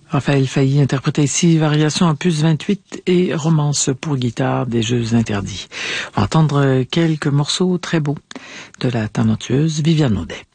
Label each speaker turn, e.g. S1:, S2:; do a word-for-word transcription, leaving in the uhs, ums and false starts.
S1: Raphaël Failly interprétait ici Variation opus vingt-huit et Romance pour guitare des Jeux interdits. On va entendre quelques morceaux très beaux de la talentueuse Viviane Audet.